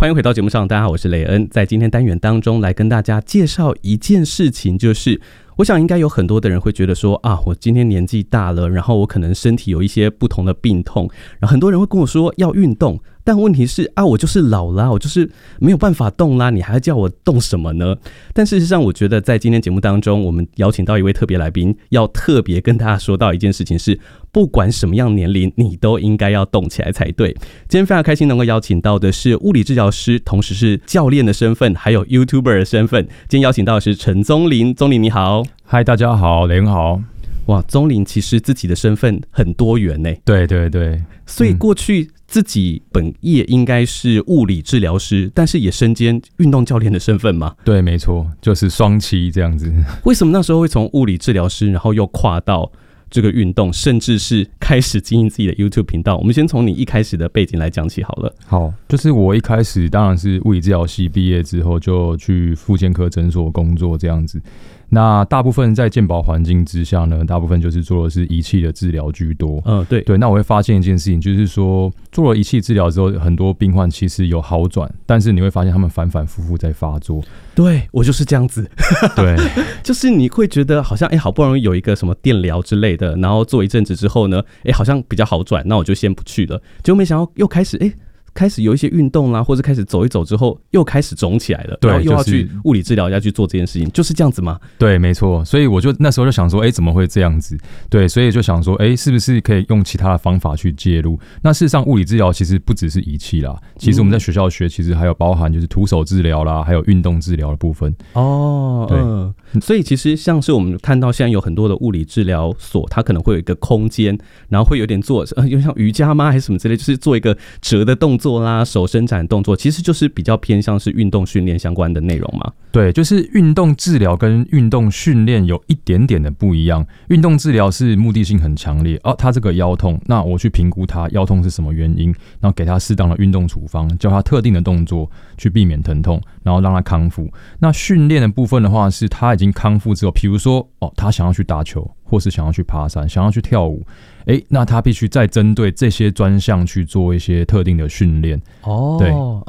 欢迎回到节目上，大家好，我是雷恩。在今天单元当中来跟大家介绍一件事情，就是我想应该有很多的人会觉得说啊，我今天年纪大了，然后我可能身体有一些不同的病痛，然后很多人会跟我说要运动，但问题是啊，我就是老啦，我就是没有办法动啦，你还叫我动什么呢？但事实上我觉得在今天节目当中，我们邀请到一位特别来宾，要特别跟大家说到一件事情是，不管什么样年龄你都应该要动起来才对。今天非常开心能够邀请到的是物理治疗师，同时是教练的身份，还有 YouTuber 的身份。今天邀请到的是陈宗麟，宗麟你好。 嗨，大家好，雷恩好。 哇，宗麟其实自己的身份很多元呢。 对对对， 所以过去自己本业应该是物理治疗师，但是也身兼运动教练的身份吗？ 对，没错，就是双栖这样子。 为什么那时候会从物理治疗师，然后又跨到这个运动，甚至是开始经营自己的 YouTube 频道？我们先从你一开始的背景来讲起好了。 好，就是我一开始当然是物理治疗系毕业之后，就去复健科诊所工作这样子。那大部分在健保环境之下呢，大部分就是做的是仪器的治疗居多。 对对。那我会发现一件事情，就是说做了仪器治疗之后，很多病患其实有好转，但是你会发现他们反反复复在发作。 对，我就是这样子。 对， 就是你会觉得好像好不容易有一个什么电疗之类的，然后做一阵子之后呢，好像比较好转，那我就先不去了。结果没想到又开始有一些运动啦，或者开始走一走之后，又开始肿起来了， 对， 然后又要去物理治疗，要去做这件事情，就是这样子吗？ 对，没错。所以我就那时候就想说，怎么会这样子？对，所以就想说，是不是可以用其他的方法去介入？那事实上，物理治疗其实不只是仪器啦，其实我们在学校学，其实还有包含就是徒手治疗啦，还有运动治疗的部分。 对，所以其实像是我们看到现在有很多的物理治疗所，它可能会有一个空间，然后会有点做，有点像瑜伽吗？还是什么之类，就是做一个折的动作啦，手伸展的动作，其实就是比较偏向是运动训练相关的内容嘛。 对，就是运动治疗跟运动训练有一点点的不一样。运动治疗是目的性很强烈，他这个腰痛，那我去评估他腰痛是什么原因，然后给他适当的运动处方，教他特定的动作去避免疼痛，然后让他康复。那训练的部分的话，是他已经康复之后，比如说他想要去打球，或是想要去爬山，想要去跳舞，那他必须再针对这些专项去做一些特定的训练。 对。